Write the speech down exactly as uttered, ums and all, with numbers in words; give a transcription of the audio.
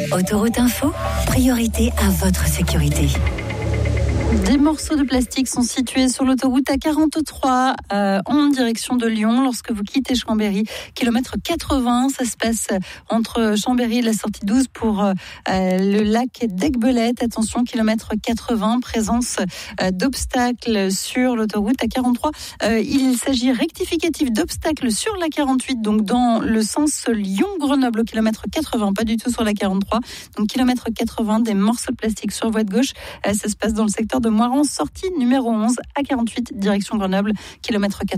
Autoroute Info, priorité à votre sécurité. Des morceaux de plastique sont situés sur l'autoroute A quarante-trois euh, en direction de Lyon lorsque vous quittez Chambéry. Kilomètre quatre-vingts, ça se passe entre Chambéry et la sortie douze pour euh, le lac d'Aiguebelette. Attention, kilomètre quatre-vingts, présence euh, d'obstacles sur l'autoroute A quarante-trois. Euh, il s'agit rectificatif d'obstacles sur la quarante-huit, donc dans le sens Lyon-Grenoble au kilomètre quatre-vingts, pas du tout sur la quarante-trois. Donc kilomètre quatre-vingts, des morceaux de plastique sur voie de gauche. Euh, ça se passe dans le secteur de Moirans, sortie numéro onze, A quarante-huit, direction Grenoble, kilomètre quatre-vingts.